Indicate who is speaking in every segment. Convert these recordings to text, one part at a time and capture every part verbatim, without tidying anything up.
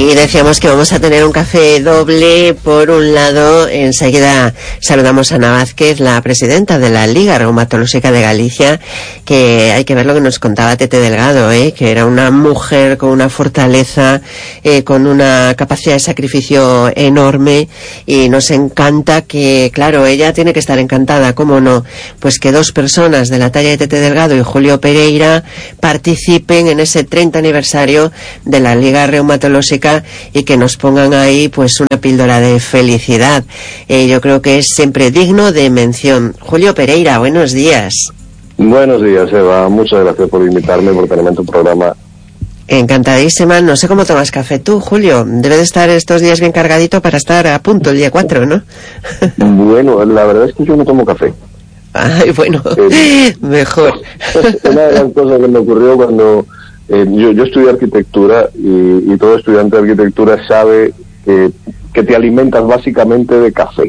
Speaker 1: Y decíamos que vamos a tener un café doble. Por un lado, enseguida saludamos a Ana Vázquez, la presidenta de la Liga Reumatológica de Galicia, que hay que ver lo que nos contaba Tete Delgado, ¿eh? Que era una mujer con una fortaleza, eh, con una capacidad de sacrificio enorme, y nos encanta que, claro, ella tiene que estar encantada, ¿cómo no? Pues que dos personas de la talla de Tete Delgado y Julio Pereira participen en ese treinta aniversario de la Liga Reumatológica y que nos pongan ahí pues una píldora de felicidad. Eh, yo creo que es siempre digno de mención. Julio Pereira, buenos días.
Speaker 2: Buenos días, Eva. Muchas gracias por invitarme, por tenerme en tu programa.
Speaker 1: Encantadísima. No sé cómo tomas café tú, Julio. Debe de estar estos días bien cargadito para estar a punto el día cuatro, ¿no?
Speaker 2: Bueno, la verdad es que yo no tomo café.
Speaker 1: Ay, bueno, eh, mejor.
Speaker 2: Una de las cosas que me ocurrió cuando eh, yo, yo estudié arquitectura, y, y todo estudiante de arquitectura sabe que, que te alimentas básicamente de café.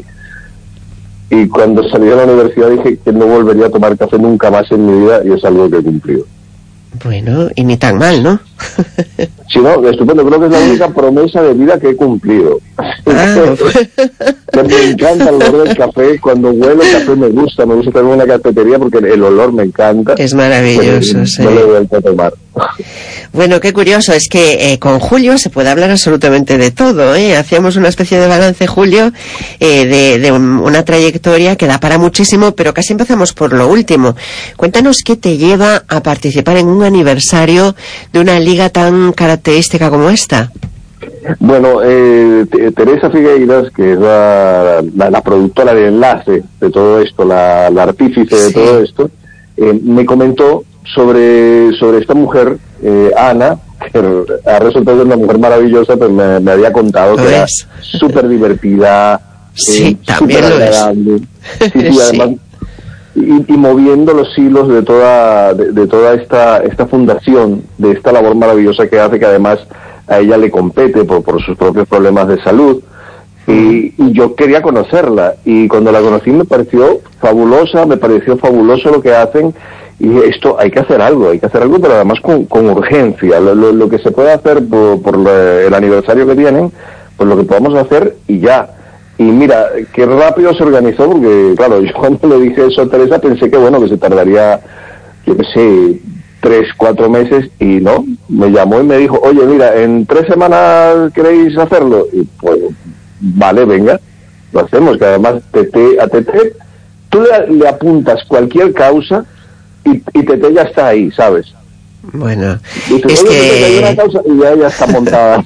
Speaker 2: Y cuando salí de la universidad dije que no volvería a tomar café nunca más en mi vida, y es algo que he cumplido.
Speaker 1: Bueno, y ni tan mal, ¿no?
Speaker 2: Sí, no, estupendo. Creo que es la única promesa de vida que he cumplido. Ah. Que me encanta el olor del café. Cuando huelo el café me gusta. Me gusta tener una cafetería porque el olor me encanta.
Speaker 1: Es maravilloso,
Speaker 2: pero
Speaker 1: sí.
Speaker 2: No le he vuelto a tomar.
Speaker 1: Bueno, qué curioso. Es que eh, con Julio se puede hablar absolutamente de todo, ¿eh? Hacíamos una especie de balance, Julio, eh, de, de un, una trayectoria que da para muchísimo, pero casi empezamos por lo último. Cuéntanos qué te lleva a participar en un aniversario de una liga tan característica como esta.
Speaker 2: Bueno, eh, Teresa Figueiras, que es la, la, la productora de enlace de todo esto, la, la artífice de sí. todo esto, eh, me comentó sobre, sobre esta mujer, eh, Ana, que ha resultado ser una mujer maravillosa, pero me, me había contado que era súper divertida,
Speaker 1: sí,
Speaker 2: eh,
Speaker 1: también
Speaker 2: súper
Speaker 1: lo
Speaker 2: agradable. Sí, sí, sí. Además, Y, y moviendo los hilos de toda de, de toda esta esta fundación, de esta labor maravillosa que hace, que además a ella le compete por, por sus propios problemas de salud. Y, y yo quería conocerla, y cuando la conocí me pareció fabulosa, me pareció fabuloso lo que hacen, y esto hay que hacer algo, hay que hacer algo, pero además con, con urgencia. Lo, lo, lo que se puede hacer por, por el aniversario que tienen, pues lo que podamos hacer y ya. Y mira, qué rápido se organizó, porque claro, yo cuando le dije eso a Teresa pensé que bueno, que se tardaría, yo qué sé, tres, cuatro meses, y no, me llamó y me dijo, oye, mira, en tres semanas queréis hacerlo, y pues, vale, venga, lo hacemos, que además Tete, a Tete, tú le, le apuntas cualquier causa, y, y Tete ya está ahí, ¿sabes?
Speaker 1: Bueno,
Speaker 2: dice,
Speaker 1: es que...
Speaker 2: hay una causa, y ya, ya está montada.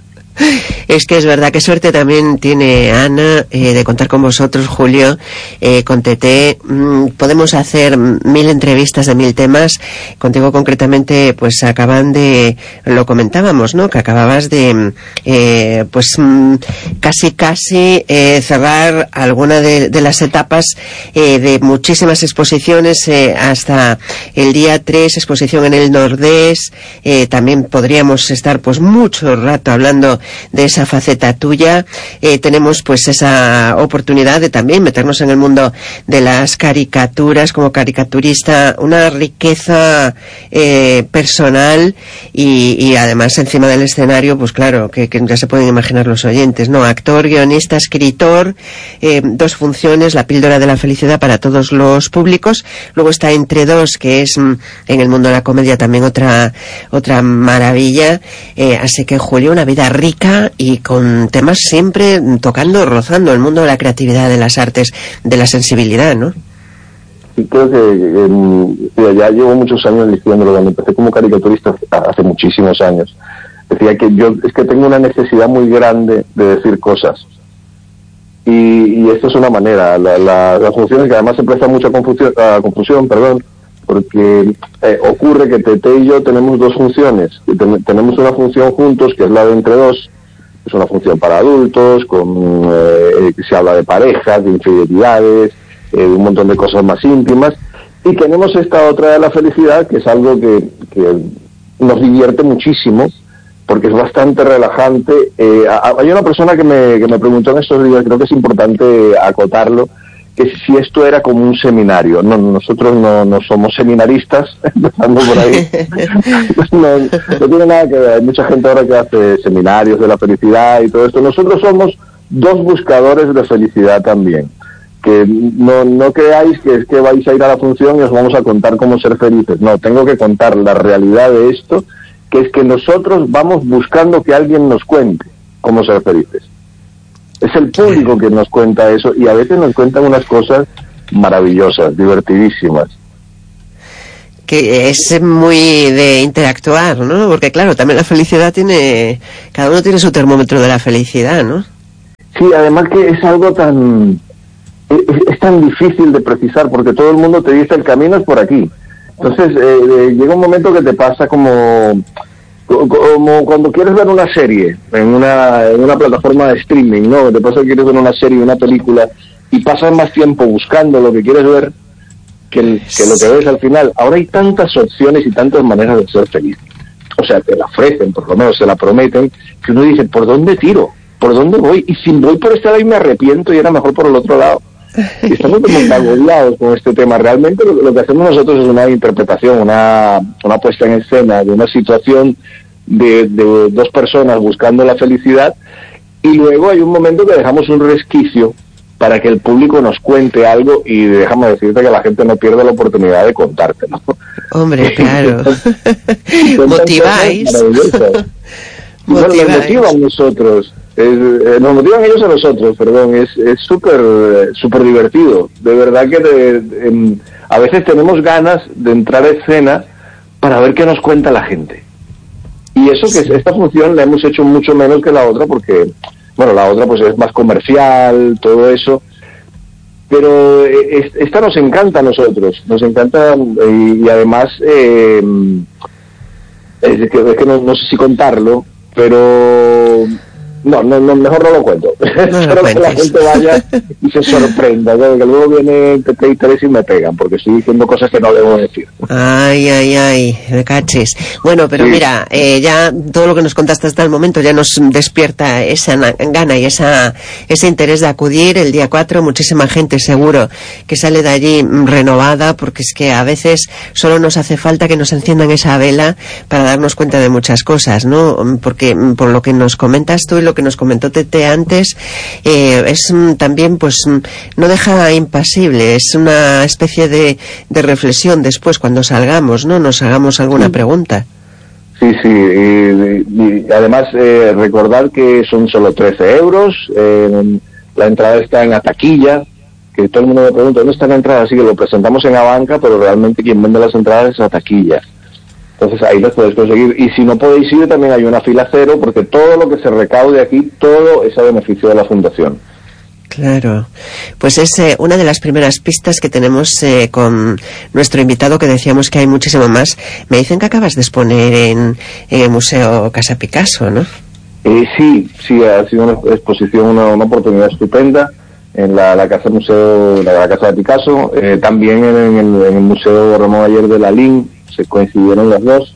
Speaker 1: Es que es verdad, qué suerte también tiene Ana eh, de contar con vosotros, Julio, eh, con Tete. Mm, podemos hacer mil entrevistas de mil temas. Contigo concretamente, pues acaban de, lo comentábamos, ¿no? Que acababas de, eh, pues mm, casi casi eh, cerrar alguna de, de las etapas eh, de muchísimas exposiciones, eh, hasta el día tres, exposición en el Nordés. Eh, también podríamos estar pues mucho rato hablando de esa faceta tuya. Eh, tenemos pues esa oportunidad de también meternos en el mundo de las caricaturas como caricaturista, una riqueza eh, personal, y, y además encima del escenario, pues claro, que, que ya se pueden imaginar los oyentes, ¿no? Actor, guionista, escritor, eh, dos funciones, la píldora de la felicidad para todos los públicos. Luego está Entre Dos, que es mm, en el mundo de la comedia también otra otra maravilla. Eh, así que, Julio, una vida rica y con temas siempre tocando, rozando el mundo de la creatividad, de las artes, de la sensibilidad, ¿no?
Speaker 2: Sí, creo que eh, ya llevo muchos años diciéndolo. Cuando empecé como caricaturista hace muchísimos años, decía que yo es que tengo una necesidad muy grande de decir cosas, y, y esto es una manera. La, la, la función es que además se presta mucha confusión, uh, confusión perdón, porque eh, ocurre que Tete y yo tenemos dos funciones. Ten, tenemos una función juntos, que es la de Entre Dos, es una función para adultos, con eh, que se habla de parejas, de infidelidades, eh, de un montón de cosas más íntimas, y tenemos esta otra de la felicidad, que es algo que, que nos divierte muchísimo, porque es bastante relajante. Eh, hay una persona que me, que me preguntó en estos días, creo que es importante acotarlo, que si esto era como un seminario. No, nosotros no, no somos seminaristas, empezando por ahí. no, no tiene nada que ver. Hay mucha gente ahora que hace seminarios de la felicidad y todo esto. Nosotros somos dos buscadores de felicidad también. Que no, no creáis que es que vais a ir a la función y os vamos a contar cómo ser felices. No, tengo que contar la realidad de esto, que es que nosotros vamos buscando que alguien nos cuente cómo ser felices. Es el público que nos cuenta eso, y a veces nos cuentan unas cosas maravillosas, divertidísimas.
Speaker 1: Que es muy de interactuar, ¿no? Porque claro, también la felicidad tiene... Cada uno tiene su termómetro de la felicidad, ¿no?
Speaker 2: Sí, además que es algo tan... Es, es tan difícil de precisar, porque todo el mundo te dice el camino es por aquí. Entonces, eh, eh, llega un momento que te pasa como... como cuando quieres ver una serie en una, en una plataforma de streaming, ¿no? Te pasa que quieres ver una serie, una película, y pasas más tiempo buscando lo que quieres ver que, el, que lo que ves al final. Ahora hay tantas opciones y tantas maneras de ser feliz. O sea, te la ofrecen, por lo menos se la prometen, que uno dice, ¿por dónde tiro? ¿Por dónde voy? Y si voy por este lado y me arrepiento y era mejor por el otro lado. Y estamos como agobiados con este tema. Realmente lo, lo que hacemos nosotros es una interpretación, una, una puesta en escena de una situación de, de dos personas buscando la felicidad, y luego hay un momento que dejamos un resquicio para que el público nos cuente algo, y déjame decirte que la gente no pierde la oportunidad de contártelo.
Speaker 1: Hombre, claro. Motiváis.
Speaker 2: Bueno, nos motivan a nosotros. Es, eh, nos motivan ellos a nosotros, perdón. Es es súper súper divertido. De verdad que de, de, a veces tenemos ganas de entrar a escena para ver qué nos cuenta la gente. Y eso, que sí. Esta función la hemos hecho mucho menos que la otra, porque, bueno, la otra pues es más comercial, todo eso. Pero eh, esta nos encanta a nosotros, nos encanta, y, y además, eh, es que, es que no, no sé si contarlo, pero... No, no, no, mejor no lo cuento. No Espero que la gente vaya y se sorprenda, ¿no? Que luego viene T T y tres y me pegan, porque estoy diciendo cosas que no debo decir.
Speaker 1: Ay, ay, ay, me caches. Bueno, pero sí. Mira, eh, ya todo lo que nos contaste hasta el momento ya nos despierta esa gana y esa ese interés de acudir el día cuatro. Muchísima gente seguro que sale de allí renovada, porque es que a veces solo nos hace falta que nos enciendan esa vela para darnos cuenta de muchas cosas, ¿no? Porque por lo que nos comentas tú y lo que nos comentó Tete antes, eh, es mm, también, pues, mm, no deja impasible, es una especie de, de reflexión después cuando salgamos, ¿no? Nos hagamos alguna sí. pregunta.
Speaker 2: Sí, sí, y, y además eh, recordar que son solo trece euros, eh, la entrada está en la taquilla, que todo el mundo me pregunta, ¿dónde está la entrada? Así que lo presentamos en la banca, pero realmente quien vende las entradas es la taquilla. Entonces ahí los podéis conseguir. Y si no podéis ir, también hay una fila cero, porque todo lo que se recaude aquí, todo es a beneficio de la fundación.
Speaker 1: Claro. Pues es eh, una de las primeras pistas que tenemos eh, con nuestro invitado, que decíamos que hay muchísimo más. Me dicen que acabas de exponer en, en el Museo Casa Picasso, ¿no?
Speaker 2: Eh, sí, sí, ha sido una exposición, una, una oportunidad estupenda en la, la Casa Museo, la, la Casa de Picasso, eh, también en, en, el, en el Museo Ramón Ayer de la Lin. Se coincidieron las dos,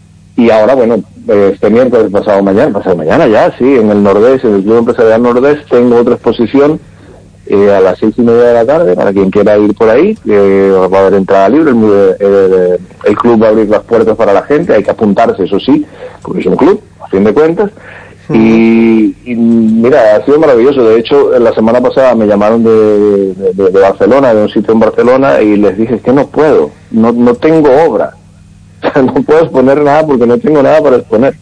Speaker 2: y ahora, bueno, este miércoles, pasado mañana, pasado mañana ya, sí, en el Nordés, en el Club Empresarial Nordés, tengo otra exposición eh, a las seis y media de la tarde, para quien quiera ir por ahí, eh, va a haber entrada libre, el, el, el club va a abrir las puertas para la gente, hay que apuntarse, eso sí, porque es un club, a fin de cuentas, uh-huh. y, y mira, ha sido maravilloso. De hecho, la semana pasada me llamaron de, de, de Barcelona, de un sitio en Barcelona, y les dije, es que no puedo, no, no tengo obra. No puedo exponer nada porque no tengo nada para exponer,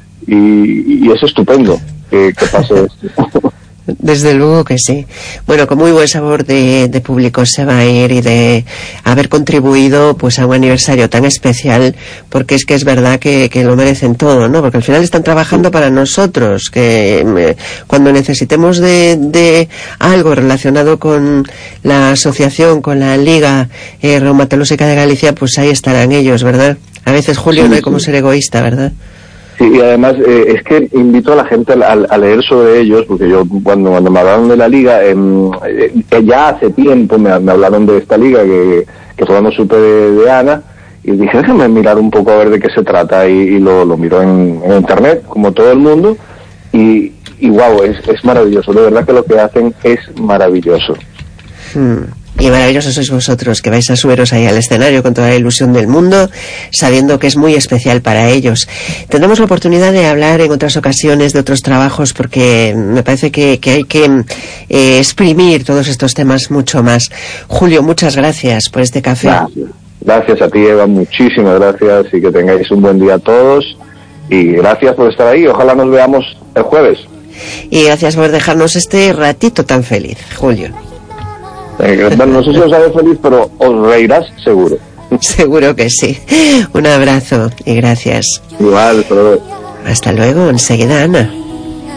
Speaker 2: y, y es estupendo que, que pase esto.
Speaker 1: Desde luego que sí. Bueno, con muy buen sabor de, de público se va a ir, y de haber contribuido pues a un aniversario tan especial, porque es que es verdad que, que lo merecen todo, ¿no? Porque al final están trabajando para nosotros, que eh, cuando necesitemos de, de algo relacionado con la asociación, con la Liga eh, Reumatológica de Galicia, pues ahí estarán ellos, ¿verdad? A veces, Julio, sí, no hay como sí. ser egoísta, ¿verdad?
Speaker 2: Sí, y además eh, es que invito a la gente a, a leer sobre ellos, porque yo cuando, cuando me hablaron de la liga, eh, eh, ya hace tiempo me, me hablaron de esta liga, que, que fue cuando supe de, de Ana, y dije, déjame mirar un poco a ver de qué se trata, y, y lo, lo miro en, en internet, como todo el mundo, y, y wow, es, es maravilloso, de verdad que lo que hacen es maravilloso.
Speaker 1: Hmm. Y maravillosos sois vosotros, que vais a subiros ahí al escenario con toda la ilusión del mundo, sabiendo que es muy especial para ellos. Tendremos la oportunidad de hablar en otras ocasiones de otros trabajos, porque me parece que, que hay que eh, exprimir todos estos temas mucho más. Julio, muchas gracias por este café.
Speaker 2: Gracias, gracias a ti, Eva, muchísimas gracias, y que tengáis un buen día a todos, y gracias por estar ahí. Ojalá nos veamos el jueves.
Speaker 1: Y gracias por dejarnos este ratito tan feliz, Julio.
Speaker 2: No sé si os haré feliz, pero os reirás seguro.
Speaker 1: Seguro que sí. Un abrazo y gracias.
Speaker 2: Igual, pero...
Speaker 1: Hasta luego, enseguida Ana.